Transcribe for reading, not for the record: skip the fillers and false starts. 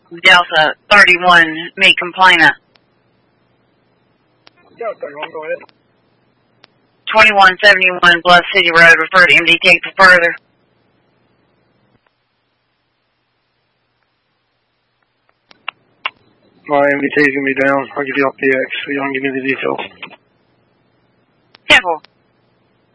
Delta 31, meet complainant. Delta 31, go ahead. 2171 Bluff City Road, refer to MDT for further. My MDT is going to be down. I'll give you LPX so y'all can give me the details. Temple.